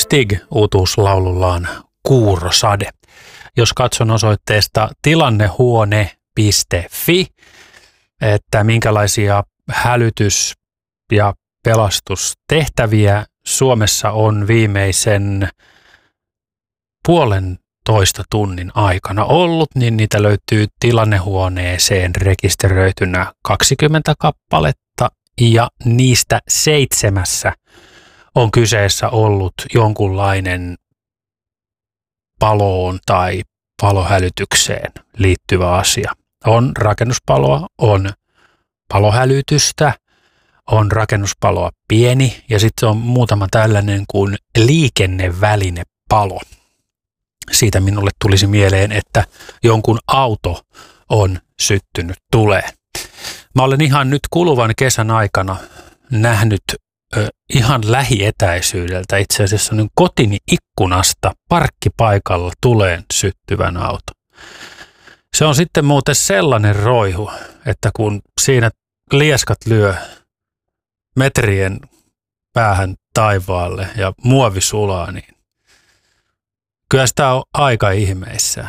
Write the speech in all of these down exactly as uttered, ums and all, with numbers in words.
Stig uutuuslaulullaan Kuurosade. Jos katson osoitteesta tilannehuone piste fi, että minkälaisia hälytys- ja pelastustehtäviä Suomessa on viimeisen puolen toista tunnin aikana ollut, niin niitä löytyy tilannehuoneeseen rekisteröitynä kaksikymmentä kappaletta ja niistä seitsemässä on kyseessä ollut jonkunlainen paloon tai palohälytykseen liittyvä asia. On rakennuspaloa, on palohälytystä, on rakennuspaloa pieni ja sitten on muutama tällainen kuin liikennevälinepalo. Siitä minulle tulisi mieleen, että jonkun auto on syttynyt tuleen. Mä olen ihan nyt kuluvan kesän aikana nähnyt ö, ihan lähietäisyydeltä itse asiassa niin kotini ikkunasta parkkipaikalla tuleen syttyvän auto. Se on sitten muuten sellainen roihu, että kun siinä lieskat lyö metrien päähän taivaalle ja muovi sulaa, niin kyllä sitä on aika ihmeissään.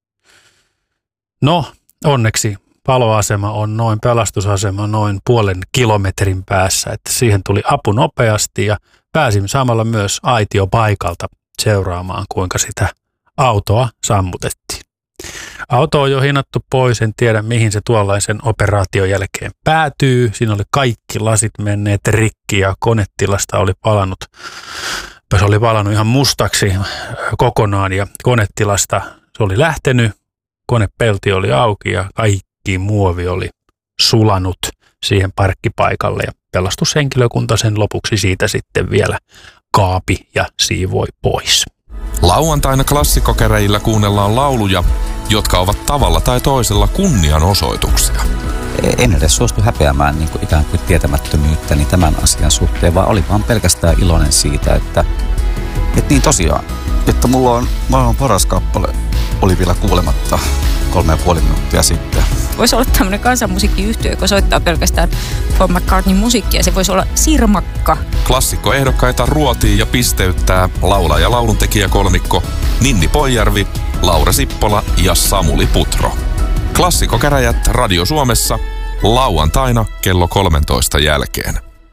No, onneksi paloasema on noin, pelastusasema noin puolen kilometrin päässä, että siihen tuli apu nopeasti ja pääsimme samalla myös aitiopaikalta seuraamaan, kuinka sitä autoa sammutettiin. Auto on jo hinattu pois, en tiedä mihin se tuollaisen operaation jälkeen päätyy. Siinä oli kaikki lasit menneet rikki ja konetilasta oli palannut, se oli palannut ihan mustaksi kokonaan ja konetilasta se oli lähtenyt, konepelti oli auki ja kaikki muovi oli sulanut siihen parkkipaikalle ja pelastushenkilökunta sen lopuksi siitä sitten vielä kaapi ja siivoi pois. Lauantaina klassikkokäräjillä kuunnellaan lauluja, jotka ovat tavalla tai toisella kunnianosoituksia. En edes suostu häpeämään niin kuin ikään kuin tietämättömyyttäni tämän asian suhteen, vaan oli vaan pelkästään iloinen siitä, että, että niin tosiaan, että mulla on maailman paras kappale, oli vielä kuulematta kolme ja puoli minuuttia sitten. Voisi olla tämmöinen kansanmusiikkiyhtiö, joka soittaa pelkästään Paul McCartneyn musiikkia. Se voisi olla Sirmakka. Klassikkoehdokkaita ruotii ja pisteyttää laulaja- ja lauluntekijäkolmikko Ninni Poijärvi, Laura Sippola ja Samuli Putro. Klassikkokäräjät Radio Suomessa lauantaina kello kolmentoista jälkeen.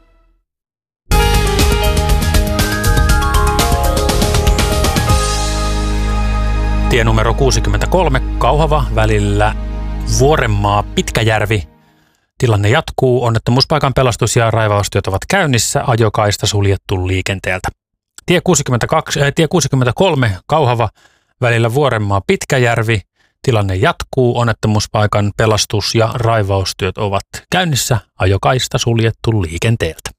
Tie numero kuusikymmentäkolme Kauhava välillä Vuorenmaa-Pitkäjärvi. Tilanne jatkuu. Onnettomuuspaikan pelastus- ja raivaustyöt ovat käynnissä. Ajokaista suljettu liikenteeltä. Tie, kuusikymmentäkaksi, äh, tie kuusikymmentäkolme Kauhava välillä Vuorenmaa-Pitkäjärvi. Tilanne jatkuu. Onnettomuuspaikan pelastus- ja raivaustyöt ovat käynnissä. Ajokaista suljettu liikenteeltä.